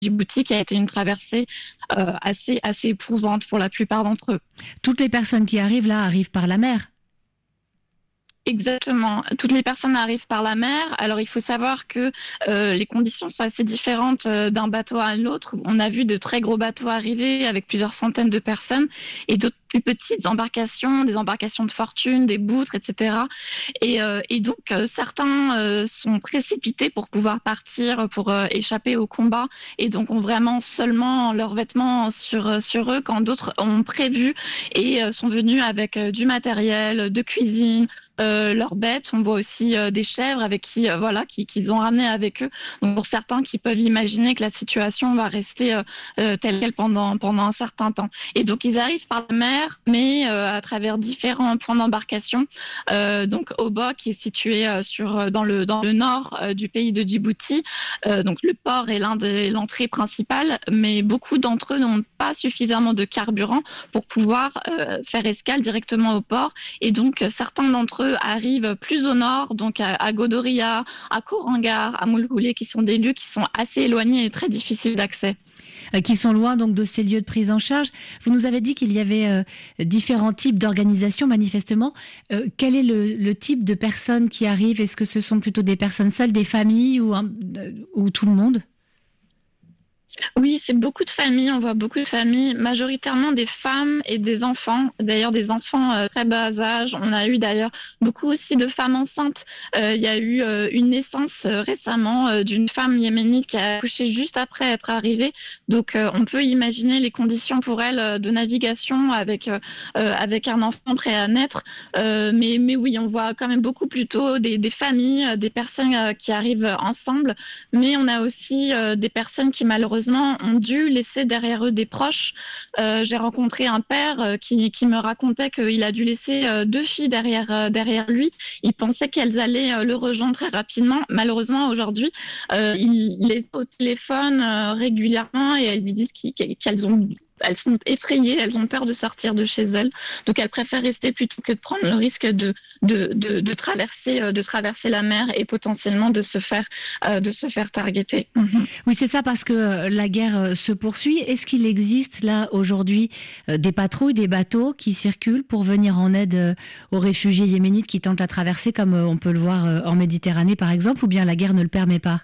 Djibouti, qui a été une traversée assez éprouvante pour la plupart d'entre eux. Toutes les personnes qui arrivent là arrivent par la mer? Exactement. Toutes les personnes arrivent par la mer. Alors, il faut savoir que les conditions sont assez différentes d'un bateau à l'autre. On a vu de très gros bateaux arriver avec plusieurs centaines de personnes et d'autres plus petites embarcations, des embarcations de fortune, des boutres, etc. Et donc, certains sont précipités pour pouvoir partir, pour échapper au combat et donc ont vraiment seulement leurs vêtements sur eux, quand d'autres ont prévu et sont venus avec du matériel, de cuisine, leurs bêtes. On voit aussi des chèvres avec qu'ils ont ramené avec eux. Donc pour certains qui peuvent imaginer que la situation va rester telle quelle pendant un certain temps. Et donc ils arrivent par la mer, mais à travers différents points d'embarcation. Donc Obo, qui est situé dans le nord du pays de Djibouti. Donc le port est l'entrée principale, mais beaucoup d'entre eux n'ont pas suffisamment de carburant pour pouvoir faire escale directement au port. Et donc certains d'entre eux arrivent plus au nord, donc à Godoria, à Korangar, à Moulgoulé, qui sont des lieux qui sont assez éloignés et très difficiles d'accès. Qui sont loin donc de ces lieux de prise en charge. Vous nous avez dit qu'il y avait différents types d'organisations, manifestement. Quel est le type de personnes qui arrivent? Est-ce que ce sont plutôt des personnes seules, des familles ou tout le monde? Oui, c'est beaucoup de familles. On voit beaucoup de familles, majoritairement des femmes et des enfants. D'ailleurs, des enfants très bas âge. On a eu d'ailleurs beaucoup aussi de femmes enceintes. Il y a eu une naissance récemment d'une femme yéménite qui a accouché juste après être arrivée. Donc, on peut imaginer les conditions pour elle de navigation avec un enfant prêt à naître. Mais oui, on voit quand même beaucoup plutôt des familles, des personnes qui arrivent ensemble. Mais on a aussi des personnes qui malheureusement ont dû laisser derrière eux des proches. J'ai rencontré un père qui me racontait qu'il a dû laisser 2 filles derrière lui. Il pensait qu'elles allaient le rejoindre très rapidement. Malheureusement, aujourd'hui, il les a au téléphone régulièrement et elles lui disent elles sont effrayées, elles ont peur de sortir de chez elles. Donc, elles préfèrent rester plutôt que de prendre le risque de traverser la mer et potentiellement de se faire targeter. Mm-hmm. Oui, c'est ça, parce que la guerre se poursuit. Est-ce qu'il existe là aujourd'hui des patrouilles, des bateaux qui circulent pour venir en aide aux réfugiés yéménites qui tentent la traversée, comme on peut le voir en Méditerranée par exemple, ou bien la guerre ne le permet pas?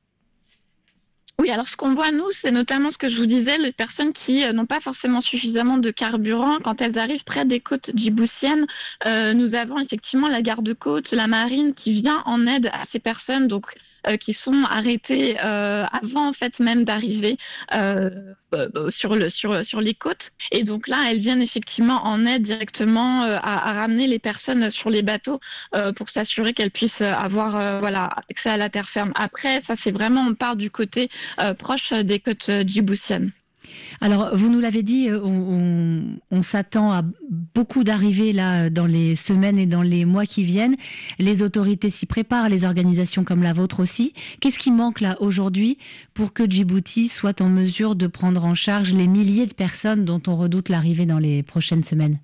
Oui, alors ce qu'on voit, nous, c'est notamment ce que je vous disais, les personnes qui n'ont pas forcément suffisamment de carburant. Quand elles arrivent près des côtes djiboutiennes, nous avons effectivement la garde-côte, la marine qui vient en aide à ces personnes, donc qui sont arrêtées avant en fait même d'arriver sur les côtes. Et donc là, elles viennent effectivement en aide directement à ramener les personnes sur les bateaux pour s'assurer qu'elles puissent avoir accès à la terre ferme. Après, ça c'est vraiment, on part du côté proche des côtes djiboutiennes. Alors, vous nous l'avez dit, on s'attend à beaucoup d'arrivées là dans les semaines et dans les mois qui viennent. Les autorités s'y préparent, les organisations comme la vôtre aussi. Qu'est-ce qui manque là aujourd'hui pour que Djibouti soit en mesure de prendre en charge les milliers de personnes dont on redoute l'arrivée dans les prochaines semaines?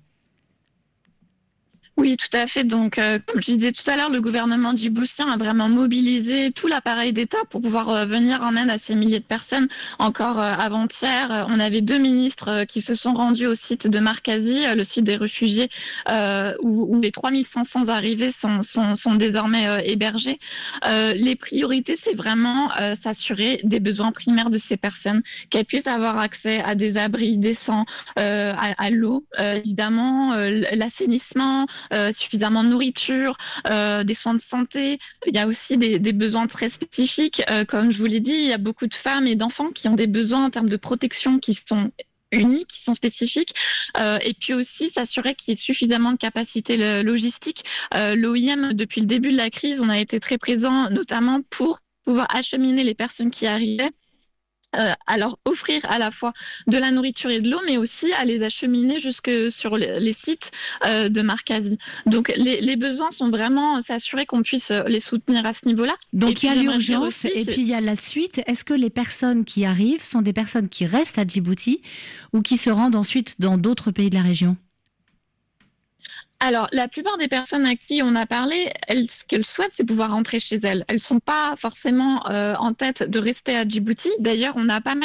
Oui, tout à fait. Donc, comme je disais tout à l'heure, le gouvernement djiboutien a vraiment mobilisé tout l'appareil d'État pour pouvoir venir en aide à ces milliers de personnes. Encore avant-hier, on avait 2 ministres qui se sont rendus au site de Markazi, le site des réfugiés, où les 3500 arrivés sont désormais hébergés. Les priorités, c'est vraiment s'assurer des besoins primaires de ces personnes, qu'elles puissent avoir accès à des abris décents, à l'eau, évidemment, l'assainissement, suffisamment de nourriture, des soins de santé. Il y a aussi des besoins très spécifiques. Comme je vous l'ai dit, il y a beaucoup de femmes et d'enfants qui ont des besoins en termes de protection qui sont uniques, qui sont spécifiques, et puis aussi s'assurer qu'il y ait suffisamment de capacité logistique. L'OIM, depuis le début de la crise, on a été très présent, notamment pour pouvoir acheminer les personnes qui arrivaient. Alors offrir à la fois de la nourriture et de l'eau, mais aussi à les acheminer jusque sur les sites de Markazi. Donc les besoins sont vraiment s'assurer qu'on puisse les soutenir à ce niveau-là. Donc il y a l'urgence et puis il y a la suite. Est-ce que les personnes qui arrivent sont des personnes qui restent à Djibouti ou qui se rendent ensuite dans d'autres pays de la région ? Alors, la plupart des personnes à qui on a parlé, ce qu'elles souhaitent, c'est pouvoir rentrer chez elles. Elles ne sont pas forcément en tête de rester à Djibouti. D'ailleurs, on a pas mal